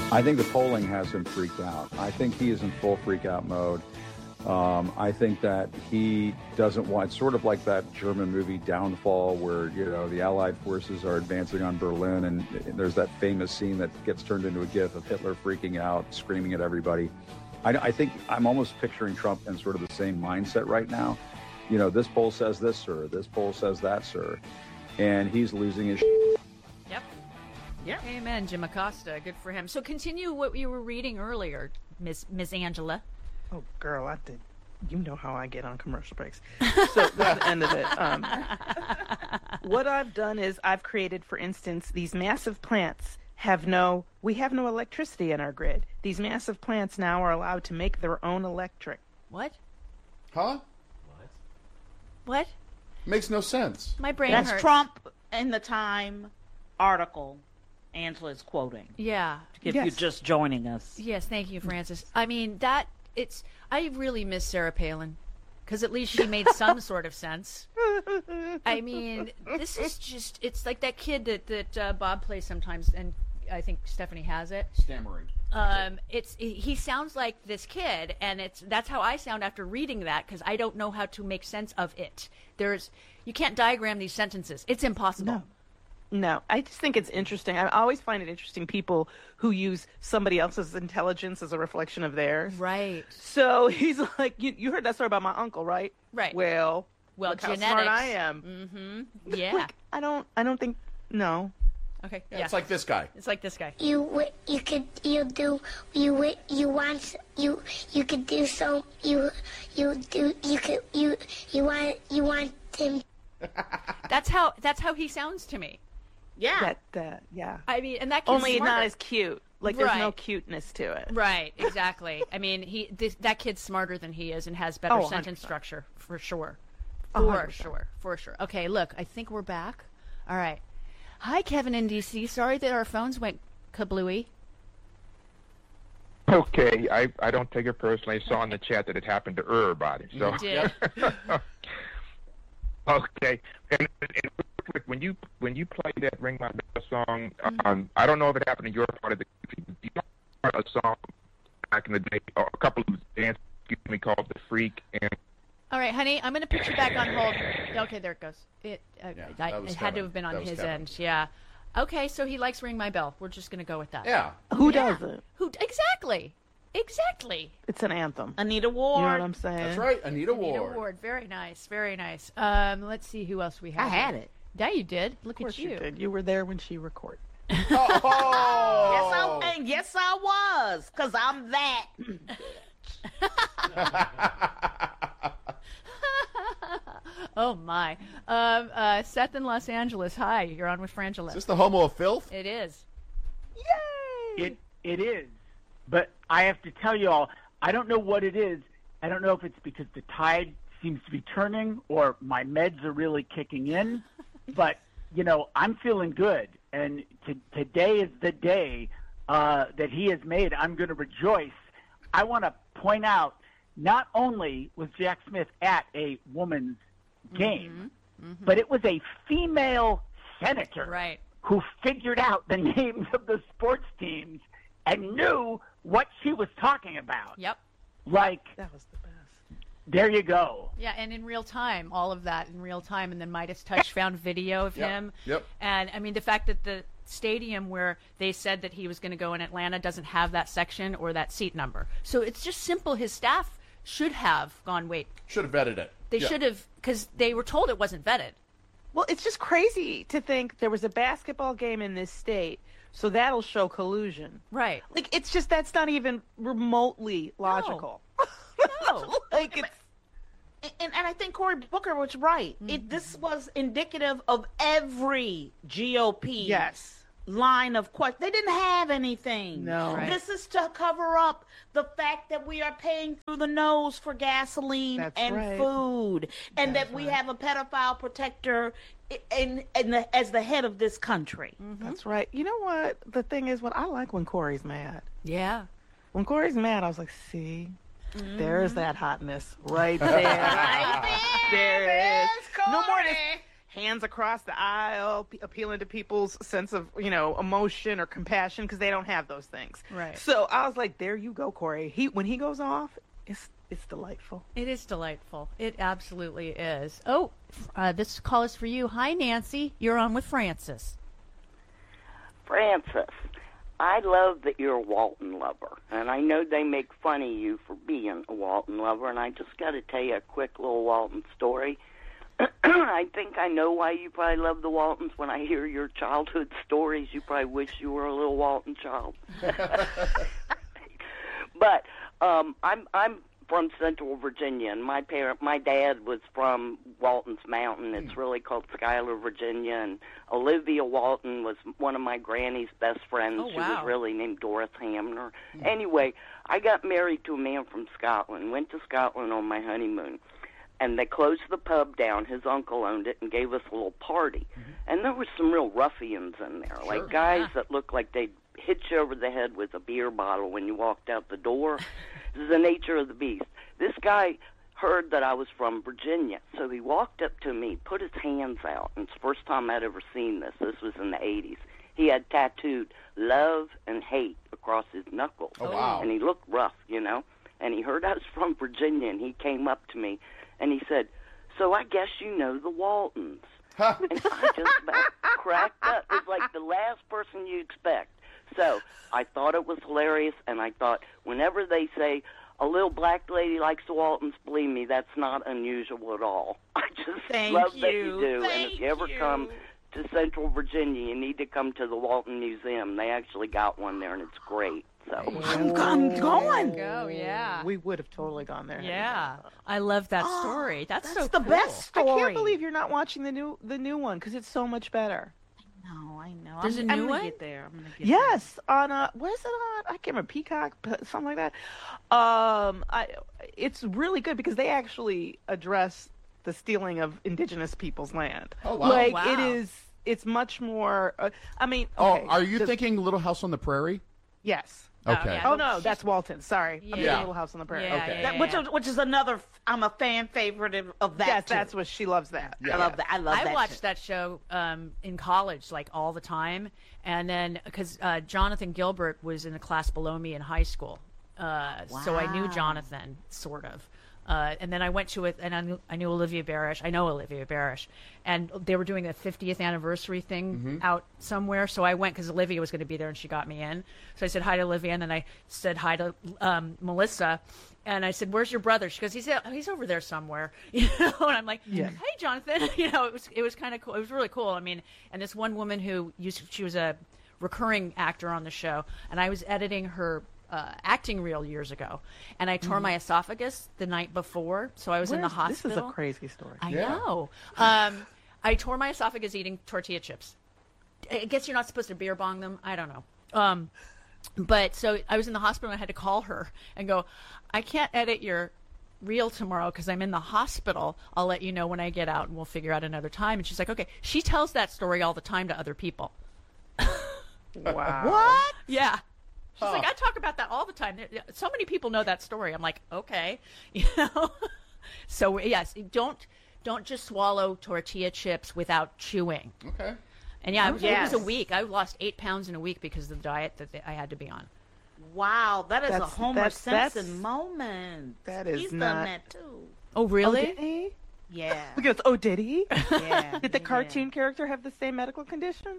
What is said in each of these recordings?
I think the polling has him freaked out. I think he is in full freak out mode. I think that he doesn't want, it's sort of like that German movie Downfall where, you know, the Allied forces are advancing on Berlin and there's that famous scene that gets turned into a gif of Hitler freaking out, screaming at everybody. I think I'm almost picturing Trump in sort of the same mindset right now. You know, this poll says this, sir. This poll says that, sir. And he's losing his Yep. Yeah. Amen, Jim Acosta. Good for him. So continue what you were reading earlier, Miss Angela. Oh, girl, I did. You know how I get on commercial breaks. So that's the end of it. What I've done is I've created, for instance, these massive plants we have no electricity in our grid. These massive plants now are allowed to make their own electric. What? Huh? What? Makes no sense. My brain That's hurts. Trump in the Time article Angela's quoting. Yeah. If you're just joining us. Yes, thank you, Francis. I mean, I really miss Sarah Palin, because at least she made some sort of sense. I mean, this is just, it's like that kid that Bob plays sometimes, and I think Stephanie has it. Stammering. He sounds like this kid, and that's how I sound after reading that, because I don't know how to make sense of it. You can't diagram these sentences. It's impossible. No, I just think it's interesting. I always find it interesting people who use somebody else's intelligence as a reflection of theirs. Right. So he's like, you heard that story about my uncle, right? Right. Well, look genetics. how smart I am. Mm-hmm. Yeah. Like, I don't think, no. Okay. Yeah, it's like this guy. It's like this guy. You could do so you want him. That's how he sounds to me. Yeah. Yeah. I mean, and that kid's Only smarter. not as cute. Like there's no cuteness to it. Right. Exactly. I mean, that kid's smarter than he is and has better sentence 100%. structure for sure. 100%. For sure. Okay. Look, I think we're back. All right. Hi, Kevin in DC. Sorry that our phones went kablooey. Okay, I don't take it personally. I saw in the chat that it happened to everybody. So. You did. Okay, and real quick, when you play that "Ring My Bell" song, I don't know if it happened in your part of the country. You know, a song back in the day, or a couple of bands, called "The Freak," and. All right, honey, I'm going to put you back on hold. Okay, there it goes. It was had to Kevin. have been on That was his Kevin. end. Yeah. Okay, so he likes "Ring My Bell." We're just going to go with that. Yeah. Who doesn't? Who exactly? It's an anthem. Anita Ward. You know what I'm saying? That's right. Anita Anita Ward. Ward. Very nice. Very nice. Let's see who else we have. I had it. Yeah, you did. Look Of course at you. you did. You were there when she recorded. Oh! Yes, I was, because I'm that. Oh my. Seth in Los Angeles. Hi, you're on with Frangela. Is this the homo of filth? It is. Yay! It is. But I have to tell you all, I don't know what it is. I don't know if it's because the tide seems to be turning or my meds are really kicking in. But, you know, I'm feeling good. And today is the day that he has made. I'm going to rejoice. I want to point out, not only was Jack Smith at a woman's game, but it was a female senator Right. who figured out the names of the sports teams and knew what she was talking about. Yep. Like, That was the best. there you go. Yeah, and in real time, all of that in real time. And then Midas Touch found video of him. Yep. And, I mean, the fact that the stadium where they said that he was going to go in Atlanta doesn't have that section or that seat number. So it's just simple. His staff should have gone, wait. Should have vetted it. They should have, because they were told it wasn't vetted. Well, it's just crazy to think there was a basketball game in this state, so that'll show collusion. Right. Like, it's just, that's not even remotely logical. No. Like, it's... And I think Cory Booker was right. This was indicative of every GOP Yes. line of question. They didn't have anything. No. Right. This is to cover up the fact that we are paying through the nose for gasoline That's and right. food, and That's that we right. have a pedophile protector as the head of this country. That's right. You know what? The thing is, I like when Corey's mad. Yeah. When Corey's mad, I was like, see, there's that hotness right there. There it is. No more of this. hands across the aisle, appealing to people's sense of, emotion or compassion, because they don't have those things. Right. So I was like, there you go, Corey. When he goes off, it's delightful. It is delightful. It absolutely is. Oh, this call is for you. Hi, Nancy. You're on with Francis. Francis, I love that you're a Walton lover, and I know they make fun of you for being a Walton lover, and I just got to tell you a quick little Walton story. I think I know why you probably love the Waltons. When I hear your childhood stories, you probably wish you were a little Walton child. But I'm from Central Virginia, and my dad was from Walton's Mountain. It's really called Schuyler, Virginia, and Olivia Walton was one of my granny's best friends. Oh, wow. She was really named Doris Hamner. Anyway, I got married to a man from Scotland, went to Scotland on my honeymoon, and they closed the pub down. His uncle owned it and gave us a little party. And there were some real ruffians in there, like guys that looked like they'd hit you over the head with a beer bottle when you walked out the door. This is the nature of the beast. This guy heard that I was from Virginia, so he walked up to me, put his hands out, and it's the first time I'd ever seen this. This was in the 80s. He had tattooed love and hate across his knuckles. Oh, wow. And he looked rough, and he heard I was from Virginia, and he came up to me, and he said, "So I guess you know the Waltons." And I just about cracked up. It was like the last person you expect. So I thought it was hilarious, and I thought whenever they say a little black lady likes the Waltons, believe me, that's not unusual at all. I just love that you do. And if you ever come to Central Virginia, you need to come to the Walton Museum. They actually got one there, and it's great. So I'm going. Go, yeah. We would have totally gone there. Yeah. I love that story. That's so the cool. best story. I can't believe you're not watching the new one, because it's so much better. No, I know. There's a new I'm gonna one? get there. I'm gonna get Yes, on what is it on? I can't remember, Peacock, something like that. It's really good because they actually address the stealing of indigenous people's land. Oh, wow. Like Wow. it's much more. I mean, Oh, okay, are you thinking Little House on the Prairie? Yes. Okay. yeah. Oh no, that's Walton. Sorry, I'm Yeah. thinking Little House on the Prairie. Yeah, Okay. yeah, there. Which is another. I'm a fan favorite of that. Yes, too. that's what she loves. That. Yeah. I love that. I love that. I watched shit. that show in college, like all the time, and then because Jonathan Gilbert was in the class below me in high school, so I knew Wow. Jonathan sort of. And then I went to it, and I knew Olivia Barish. I know Olivia Barish, and they were doing a 50th anniversary thing out somewhere. So I went because Olivia was going to be there, and she got me in. So I said hi to Olivia, and then I said hi to Melissa, and I said, "Where's your brother?" She goes, "He's over there somewhere." And I'm like, "Hey, Jonathan." It was kind of cool. It was really cool. I mean, and this one woman she was a recurring actor on the show, and I was editing her acting reel years ago, and I tore my esophagus the night before, so I was in the hospital. This is a crazy story. I Yeah. know. I tore my esophagus eating tortilla chips. I guess you're not supposed to beer bong them. I don't know. But so I was in the hospital, and I had to call her and go, "I can't edit your reel tomorrow because I'm in the hospital. I'll let you know when I get out, and we'll figure out another time." And she's like, "Okay." She tells that story all the time to other people. Wow. What? Yeah. She's like, I talk about that all the time. So many people know that story. I'm like, okay, So yes, don't just swallow tortilla chips without chewing. Okay. And yeah, it was Yes. a week. I lost 8 pounds in a week because of the diet that I had to be on. Wow, that is a That's- Homer that's- that's- Simpson moment. that is He's not- done that too. Oh, Oh, really? did he? Yeah. Look at this. Oh, did he? Yeah. Did the cartoon character have the same medical condition?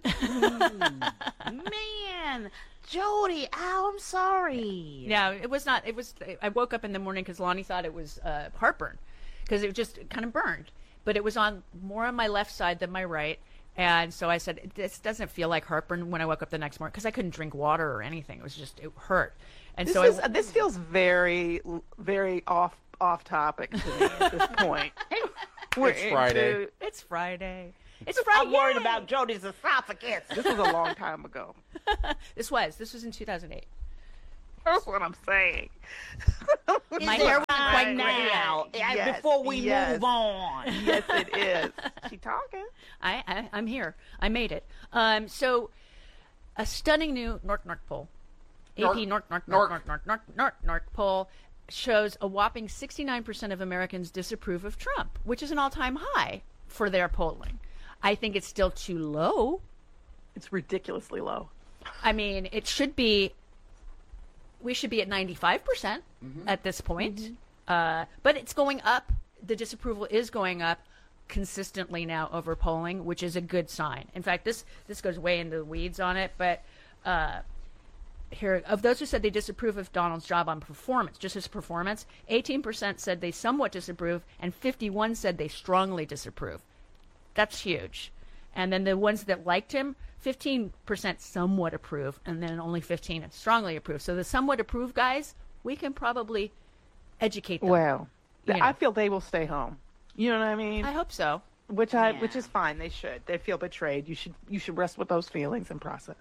Man, Jody, ow, I'm sorry. Yeah, it was not. It was. I woke up in the morning because Lonnie thought it was heartburn because it just kind of burned, but it was more on my left side than my right. And so I said, "This doesn't feel like heartburn." When I woke up the next morning, because I couldn't drink water or anything, it hurt. And This feels very, very off topic to me at this point. It's Friday. It's Friday. It's Friday. I'm worried about Jody's esophagus. This was a long time ago. This was in 2008. That's what I'm saying. My hair wasn't quite Right now, Yes, before we yes. move on. Yes, it is. She talking? I'm here. I made it. So, a stunning new NORC poll, AP NORC poll shows a whopping 69% of Americans disapprove of Trump, which is an all-time high for their polling. I think it's still too low. It's ridiculously low. I mean, it should be. We should be at 95% at this point. But it's going up. The disapproval is going up consistently now over polling, which is a good sign. In fact, this goes way into the weeds on it. But here, of those who said they disapprove of Donald's job on performance, just his performance, 18% said they somewhat disapprove, and 51% said they strongly disapprove. That's huge. And then the ones that liked him, 15% somewhat approve, and then only 15% strongly approve. So the somewhat approve guys, we can probably educate them. Well, you know. I feel they will stay home. You know what I mean? I hope so. Which is fine. They should. They feel betrayed. You should rest with those feelings and process.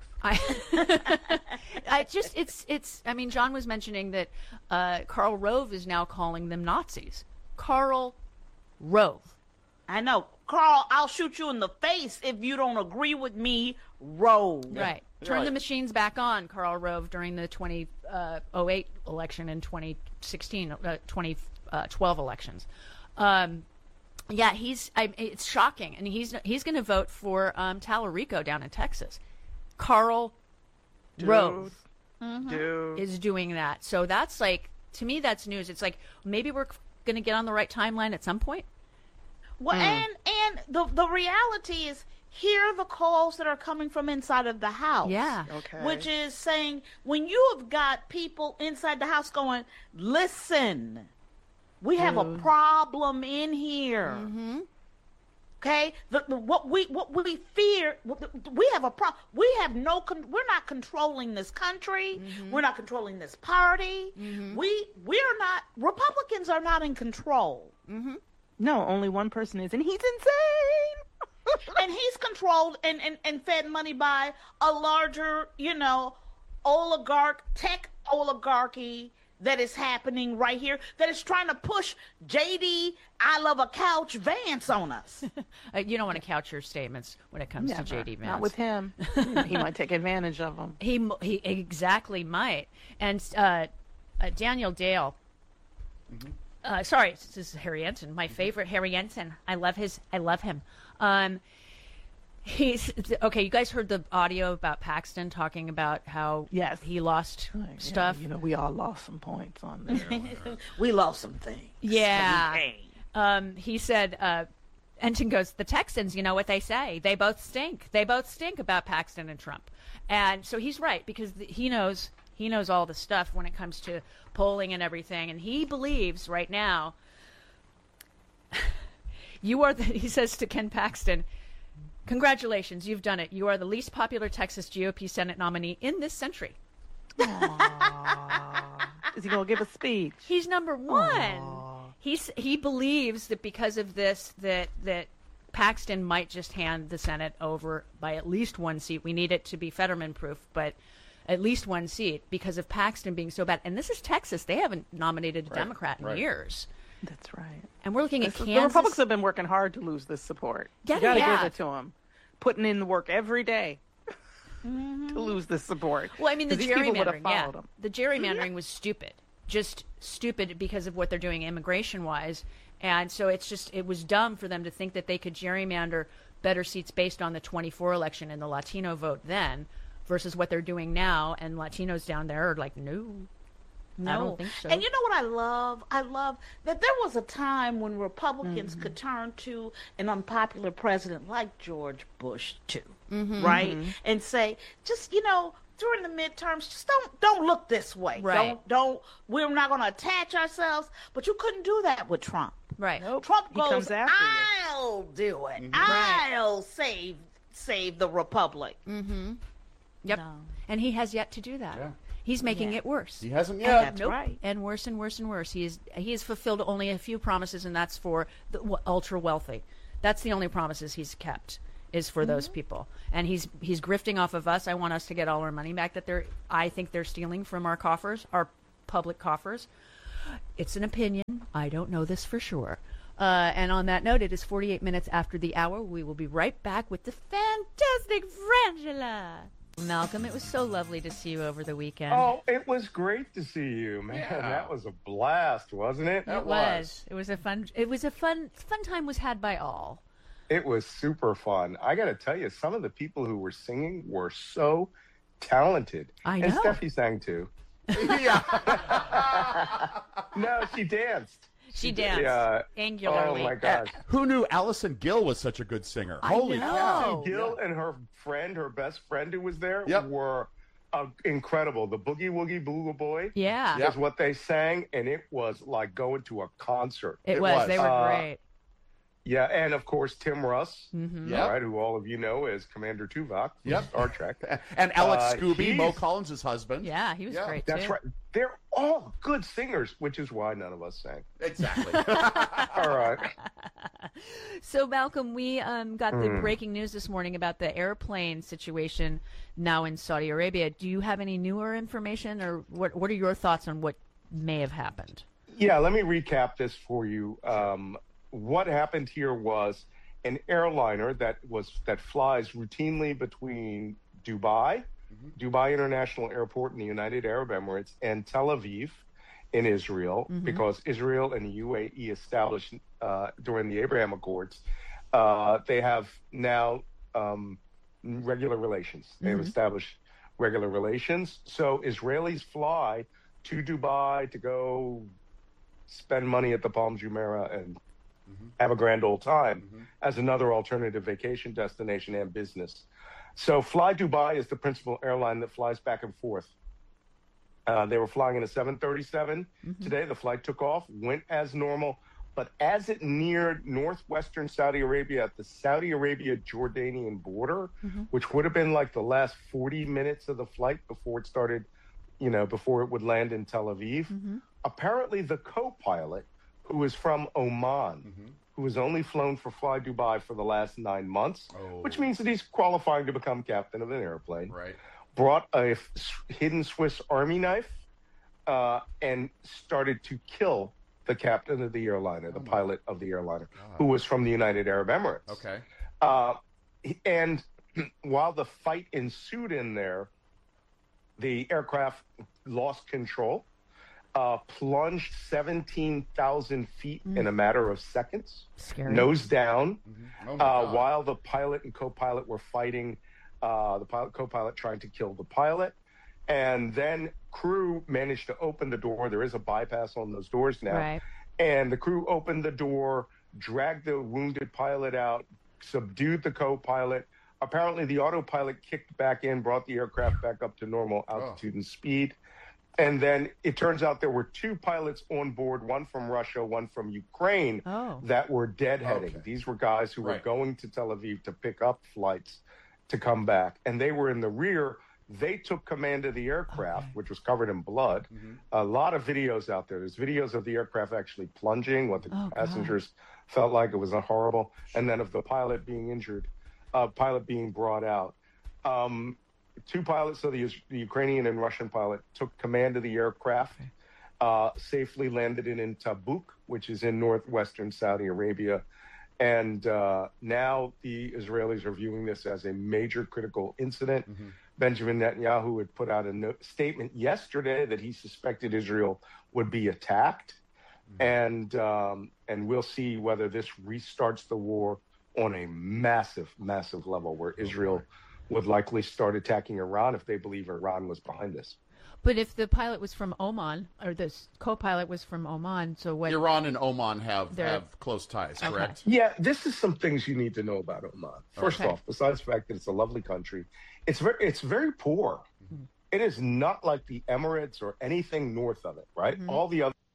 I mean, John was mentioning that Karl Rove is now calling them Nazis. Karl Rove. I know. Carl, I'll shoot you in the face if you don't agree with me, Rove. Right. Turn the machines back on, Karl Rove, during the 2008 election and 2016, 2012 elections. Yeah, it's shocking. And he's going to vote for Tallarico down in Texas. Karl Rove is doing that. So that's like, to me, that's news. It's like, maybe we're going to get on the right timeline at some point. Well, and the reality is, here are the calls that are coming from inside of the house. Yeah. Okay. Which is saying, when you have got people inside the house going, listen, we have a problem in here. Okay, what we fear, we have a problem. We have we're not controlling this country. We're not controlling this party. We're not. Republicans are not in control. No, only one person is, and he's insane. And he's controlled and fed money by a larger, tech oligarchy that is happening right here, that is trying to push JD, I love a couch, Vance on us. You don't want to couch your statements when it comes to JD Vance. Not with him. He might take advantage of them. He exactly might. And Daniel Dale. Sorry, this is Harry Ensign, my favorite Harry Ensign. I love him. He's okay. You guys heard the audio about Paxton talking about how he lost stuff. Yeah, we all lost some points on there. We lost some things. Yeah. He said, Ensign goes, the Texans, you know what they say. They both stink. They both stink about Paxton and Trump. And so he's right, because he knows all the stuff when it comes to polling and everything. And he believes right now, he says to Ken Paxton, congratulations, you've done it. You are the least popular Texas GOP Senate nominee in this century. Is he going to give a speech? He's number one. He believes that because of this, that Paxton might just hand the Senate over by at least one seat. We need it to be Fetterman-proof, but at least one seat because of Paxton being so bad. And this is Texas. They haven't nominated a Democrat in years. That's right. And we're looking at Kansas. The Republicans have been working hard to lose this support. You got to give it to them. Putting in the work every day to lose this support. Well, I mean, the gerrymandering, the gerrymandering was stupid. Just stupid because of what they're doing immigration-wise. And so it was dumb for them to think that they could gerrymander better seats based on the 24 election and the Latino vote then versus what they're doing now. And Latinos down there are like, no. I don't think so. And you know what I love? I love that there was a time when Republicans could turn to an unpopular president like George Bush too, right? And say, just, during the midterms, just don't look this way. Right. We're not going to attach ourselves. But you couldn't do that with Trump. Right. Nope. Trump He goes, comes after I'll do it. I'll save the republic. Yep. No. And he has yet to do that. Yeah. He's making it worse. He hasn't yet. That's right. And worse and worse and worse. He has fulfilled only a few promises, and that's for the ultra wealthy. That's the only promises he's kept, is for those people. And he's grifting off of us. I want us to get all our money back that I think they're stealing from our coffers, our public coffers. It's an opinion. I don't know this for sure. And on that note, it is 48 minutes after the hour. We will be right back with the fantastic Frangela. Malcolm, it was so lovely to see you over the weekend. Oh, it was great to see you, man. Yeah. That was a blast, wasn't it? It was. It was a fun time was had by all. It was super fun. I got to tell you, some of the people who were singing were so talented. I know. And Steffi sang too. Yeah. No, she danced. She danced angularly. Oh my gosh. Who knew Allison Gill was such a good singer? Holy know. cow. Allison Gill and her friend, her best friend who was there, Yep. were incredible. The Boogie Woogie Booga Boy Yeah. is what they sang, and it was like going to a concert. It It was. was. They were great. Yeah, and of course Tim Russ, Mm-hmm. Yep. all right, who all of you know as Commander Tuvok from Yep. Star Trek. And Alex Scooby, he's- Mo Collins' husband. Yeah, he was Yeah. great That's too. right. They're all good singers, which is why none of us sang. Exactly. All right. So, Malcolm, we got the breaking news this morning about the airplane situation now in Saudi Arabia. Do you have any newer information, or what are your thoughts on what may have happened? Yeah, let me recap this for you. What happened here was an airliner that flies routinely between Dubai International Airport in the United Arab Emirates, and Tel Aviv in Israel, because Israel and the UAE established during the Abraham Accords, they have now regular relations. They've established regular relations. So Israelis fly to Dubai to go spend money at the Palm Jumeirah and have a grand old time as another alternative vacation destination and business. So Fly Dubai is the principal airline that flies back and forth. They were flying in a 737 today. The flight took off, went as normal, but as it neared northwestern Saudi Arabia at the Saudi Arabia-Jordanian border, which would have been like the last 40 minutes of the flight before it started, before it would land in Tel Aviv, apparently the co-pilot, who is from Oman, who has only flown for Fly Dubai for the last 9 months, which means that he's qualifying to become captain of an airplane, Right. brought a hidden Swiss Army knife and started to kill the captain of the airliner, the pilot of the airliner, who was from the United Arab Emirates. Okay. And while the fight ensued in there, the aircraft lost control, plunged 17,000 feet in a matter of seconds, Scary. nose down, Oh my God. while the pilot and co-pilot were fighting, the co-pilot trying to kill the pilot. And then crew managed to open the door. There is a bypass on those doors now. Right. And the crew opened the door, dragged the wounded pilot out, subdued the co-pilot. Apparently, the autopilot kicked back in, brought the aircraft back up to normal altitude and speed. And then it turns out there were two pilots on board, one from Russia, one from Ukraine, that were deadheading. Okay. These were guys who were Right. going to Tel Aviv to pick up flights to come back. And they were in the rear. They took command of the aircraft, which was covered in blood. A lot of videos out there. There's videos of the aircraft actually plunging, what the passengers felt like. It was horrible. And then of the pilot being injured, pilot being brought out. Two pilots, so the Ukrainian and Russian pilot, took command of the aircraft, safely landed it in Tabuk, which is in northwestern Saudi Arabia. And now the Israelis are viewing this as a major critical incident. Benjamin Netanyahu had put out a statement yesterday that he suspected Israel would be attacked. And we'll see whether this restarts the war on a massive, massive level, where Israel would likely start attacking Iran if they believe Iran was behind this. But if the pilot was from Oman, or the co-pilot was from Oman, so what? Iran and Oman have They're- close ties, correct? Yeah, this is some things you need to know about Oman. First Okay. off, besides the fact that it's a lovely country, it's very poor. It is not like the Emirates or anything north of it, right? All the other